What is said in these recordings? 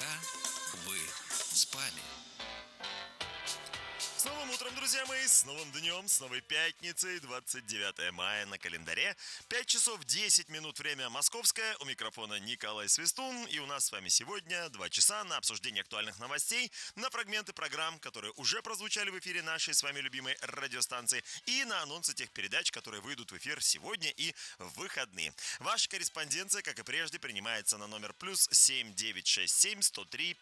пока вы спали. С новым утром, друзья мои, с новым днем, с новой пятницей, 29 мая на календаре. 5 часов 10 минут, время московское. У микрофона Николай Свистун. И у нас с вами сегодня 2 часа на обсуждение актуальных новостей, на фрагменты программ, которые уже прозвучали в эфире нашей с вами любимой радиостанции, и на анонсы тех передач, которые выйдут в эфир сегодня и в выходные. Ваша корреспонденция, как и прежде, принимается на номер +7 967 103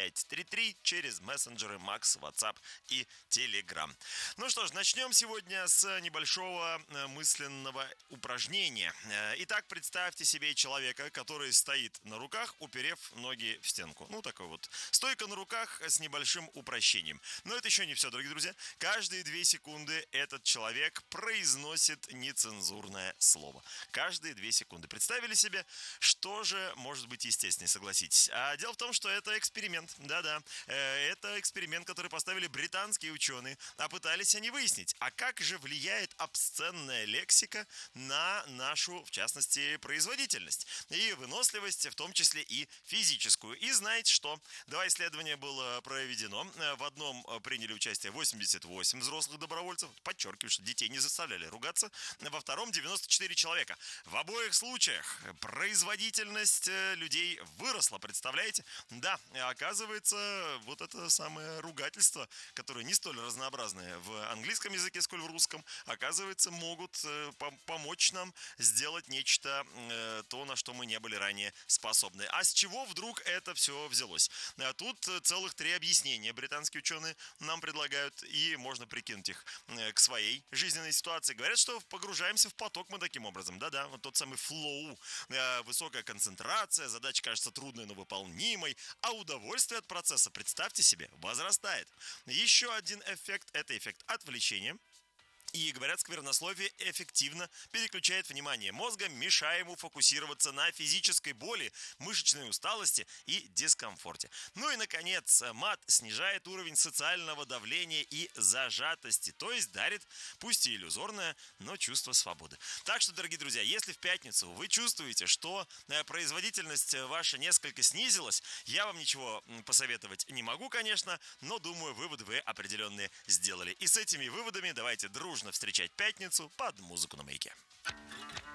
5533 через мессенджеры Макс, WhatsApp и Telegram. Ну что ж, начнем сегодня с небольшого мысленного упражнения. Итак, представьте себе человека, который стоит на руках, уперев ноги в стенку. Ну, такой вот стойка на руках с небольшим упрощением. Но это еще не все, дорогие друзья. Каждые 2 секунды этот человек произносит нецензурное слово. Каждые 2 секунды. Представили себе, что же может быть естественнее, согласитесь. А дело в том, что это эксперимент. Да-да. Это эксперимент, который поставили британские ученые. А пытались они выяснить, а как же влияет обсценная лексика на нашу, в частности, производительность и выносливость, в том числе и физическую. И знаете что? 2 исследования было проведено. В одном приняли участие 88 взрослых добровольцев. Подчеркиваю, что детей не заставляли ругаться. Во втором 94 человека. В обоих случаях производительность людей выросла. Представляете? Да, оказывается, вот это самое ругательство, которое не столь разнообразные в английском языке, сколь в русском, оказывается, могут помочь нам сделать нечто, то, на что мы не были ранее способны. А с чего вдруг это все взялось? Тут целых 3 объяснения британские ученые нам предлагают, и можно прикинуть их к своей жизненной ситуации. Говорят, что погружаемся в поток мы таким образом. Да-да, вот тот самый флоу, высокая концентрация, задача кажется трудной, но выполнимой, а удовольствие от процесса, представьте себе, возрастает. Еще один эффект – это эффект отвлечения. И, говорят, сквернословие эффективно переключает внимание мозга, мешая ему фокусироваться на физической боли, мышечной усталости и дискомфорте. Ну и, наконец, мат снижает уровень социального давления и зажатости, то есть дарит, пусть и иллюзорное, но чувство свободы. Так что, дорогие друзья, если в пятницу вы чувствуете, что производительность ваша несколько снизилась, я вам ничего посоветовать не могу, конечно, но, думаю, выводы вы определенные сделали. И с этими выводами давайте дружно встречать пятницу под музыку на Маяке.